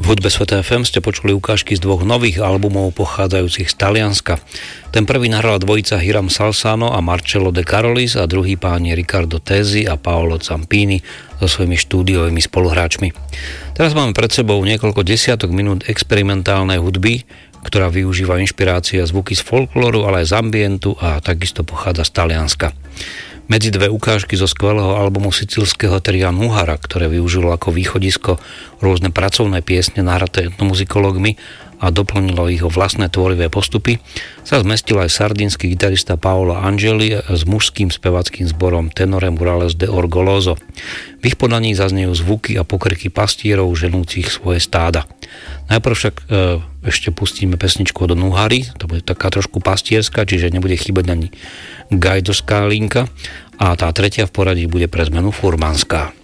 hudbe Sveta FM ste počuli ukážky z dvoch nových albumov pochádzajúcich z Talianska. Ten prvý nahrala dvojica Hiram Salsano a Marcello De Carolis a druhý páni Riccardo Tesi a Paolo Zampini so svojimi štúdiovými spoluhráčmi. Teraz máme pred sebou niekoľko desiatok minút experimentálnej hudby, ktorá využíva inšpirácie a zvuky z folklóru, ale aj z ambientu a takisto pochádza z Talianska. Medzi dve ukážky zo skvelého albumu sicílskeho tria Nuhara, ktoré využilo ako východisko rôzne pracovné piesne nahraté etnomuzikológmi a doplnilo ich o vlastné tvorivé postupy, sa zmestil aj sardínsky gitarista Paolo Angeli s mužským spevackým zborom Tenore Murales de Orgoloso. V ich podaní zaznejú zvuky a pokrky pastierov ženúcich svoje stáda. Najprv však ešte pustíme pesničku od Nuhary, to bude taká trošku pastierska, čiže nebude chýbať ani gajdoská linka, a tá tretia v poradí bude pre zmenu furmanská.